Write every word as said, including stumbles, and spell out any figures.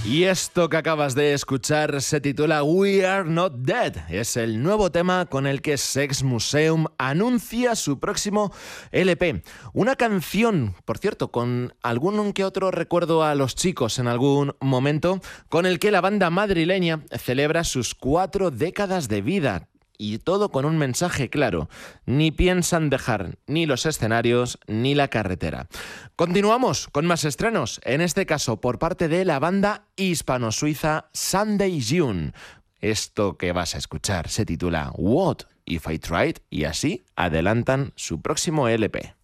Y esto que acabas de escuchar se titula We Are Not Dead. Es el nuevo tema con el que Sex Museum anuncia su próximo L P. Una canción, por cierto, con algún que otro recuerdo a los chicos en algún momento, con el que la banda madrileña celebra sus cuatro décadas de vida. Y todo con un mensaje claro: ni piensan dejar ni los escenarios ni la carretera. Continuamos con más estrenos, en este caso por parte de la banda hispano-suiza Sunday June. Esto que vas a escuchar se titula What If I Tried, y así adelantan su próximo L P.